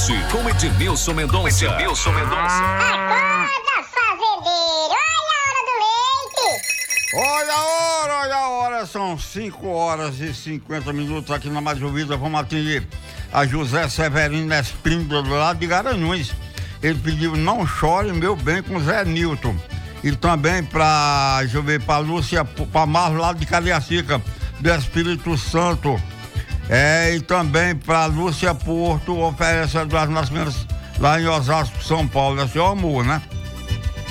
hoje com Edmilson Mendonça. Acorda, fazendeiro! Olha a hora! São 5h50 aqui na Mais Ouvida. Vamos atender a José Severino Espíndola, do lado de Garanhuns. Ele pediu Não Chore, Meu Bem, com Zé Nilton. E também para Lúcia, para Marlos, lado de Cariacica, do Espírito Santo. E também para Lúcia Porto, oferece Eduardo Nascimento lá em Osasco, São Paulo. É seu amor, né?